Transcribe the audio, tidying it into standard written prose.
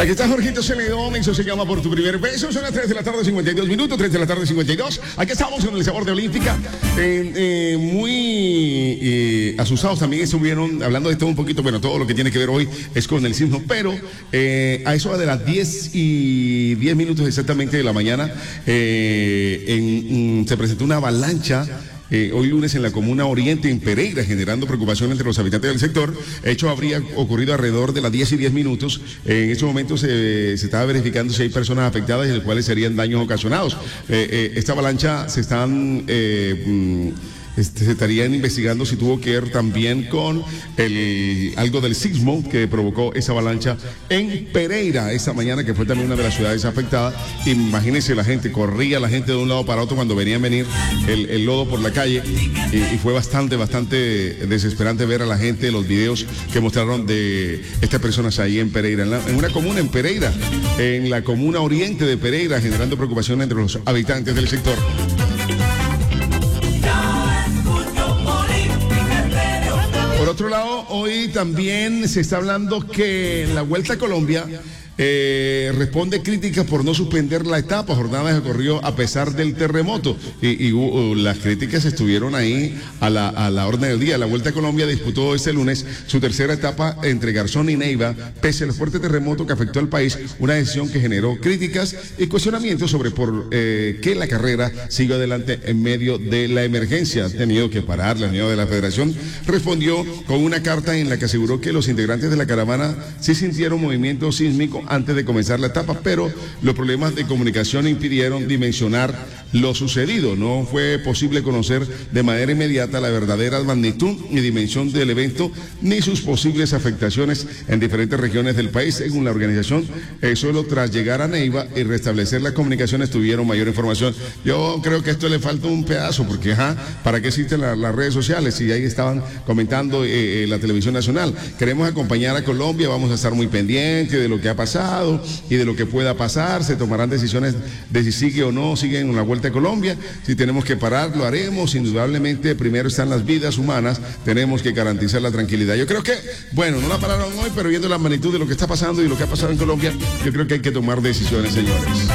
Aquí está Jorgito Celedón, eso se llama Por tu primer beso. Son las 3 de la tarde, 52 minutos, 3 de la tarde, 52. Aquí estamos con el sabor de Olímpica. Muy asustados también estuvieron hablando de todo un poquito. Bueno, todo lo que tiene que ver hoy es con el sismo, pero a eso de las 10:10 minutos exactamente de la mañana, se presentó una avalancha. Hoy lunes en la comuna Oriente, en Pereira, generando preocupación entre los habitantes del sector. El hecho habría ocurrido alrededor de las 10:10 minutos. En estos momentos se estaba verificando si hay personas afectadas y en las cuales serían daños ocasionados. Esta avalancha se estarían investigando si tuvo que ver también con algo del sismo que provocó esa avalancha en Pereira esta mañana, que fue también una de las ciudades afectadas. Imagínense, corría la gente de un lado para otro cuando venía el lodo por la calle, y fue bastante desesperante ver a la gente, los videos que mostraron de estas personas ahí en Pereira, en una comuna en Pereira, en la comuna Oriente de Pereira, generando preocupación entre los habitantes del sector. Por otro lado, hoy también se está hablando que la Vuelta a Colombia responde críticas por no suspender la etapa. Jornada que ocurrió a pesar del terremoto, y las críticas estuvieron ahí a la orden del día. La Vuelta a Colombia disputó este lunes su tercera etapa entre Garzón y Neiva, pese al fuerte terremoto que afectó al país, una decisión que generó críticas y cuestionamientos sobre por qué la carrera sigue adelante en medio de la emergencia. Han tenido que parar. La Unión de la Federación respondió con una carta en la que aseguró que los integrantes de la caravana sí sintieron movimiento sísmico antes de comenzar la etapa, pero los problemas de comunicación impidieron dimensionar lo sucedido. No fue posible conocer de manera inmediata la verdadera magnitud y dimensión del evento, ni sus posibles afectaciones en diferentes regiones del país. Según la organización, solo tras llegar a Neiva y restablecer las comunicaciones tuvieron mayor información. Yo creo que esto le falta un pedazo, porque ¿para qué existen las redes sociales? Y ahí estaban comentando la televisión nacional. Queremos acompañar a Colombia, vamos a estar muy pendientes de lo que ha pasado y de lo que pueda pasar. Se tomarán decisiones de si sigue o no sigue en la Vuelta a Colombia. Si tenemos que parar, lo haremos. Indudablemente, primero están las vidas humanas, tenemos que garantizar la tranquilidad. Yo creo que, bueno, no la pararon hoy, pero viendo la magnitud de lo que está pasando y lo que ha pasado en Colombia, yo creo que hay que tomar decisiones, señores.